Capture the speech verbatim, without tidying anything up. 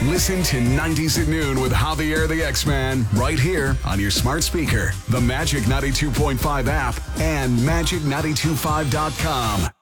Listen to nineties at Noon with Javier the X-Man right here on your smart speaker, the Magic ninety-two point five app, and magic nine two five dot com.